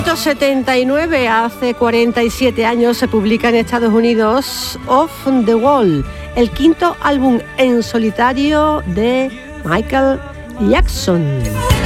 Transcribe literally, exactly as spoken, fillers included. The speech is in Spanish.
setenta y nueve, hace cuarenta y siete años, se publica en Estados Unidos Off the Wall, el quinto álbum en solitario de Michael Jackson.